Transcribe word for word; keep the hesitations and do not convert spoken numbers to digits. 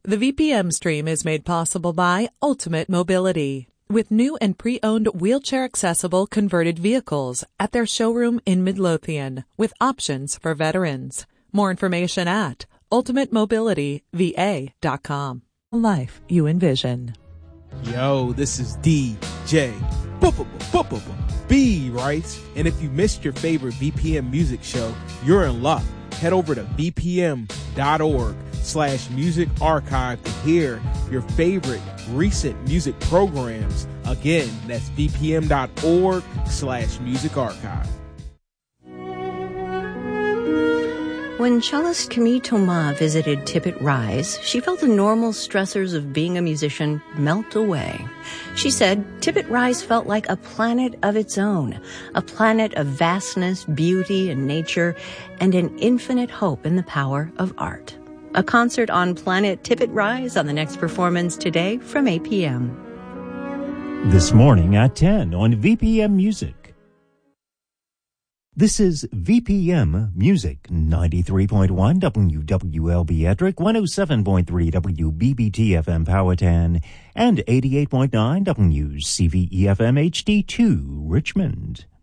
The V P M stream is made possible by Ultimate Mobility, with new and pre-owned wheelchair-accessible converted vehicles at their showroom in Midlothian, with options for veterans. More information at ultimate mobility v a dot com. Life you envision. Yo, this is D J B, right? And if you missed your favorite V P M music show, you're in luck. Head over to v p m dot org slash music archive to hear your favorite recent music programs. Again, that's v p m dot org slash music archive. When cellist Camille Thomas visited Tippett Rise, she felt the normal stressors of being a musician melt away. She said Tippett Rise felt like a planet of its own, a planet of vastness, beauty, and nature, and an infinite hope in the power of art. A concert on Planet Tippett Rise on the next performance today from eight p.m. This morning at ten on V P M Music. This is V P M Music, ninety-three point one W W L B Ettrick, one oh seven point three W B B T F M Powhatan, and eighty-eight point nine W C V E F M H D two Richmond.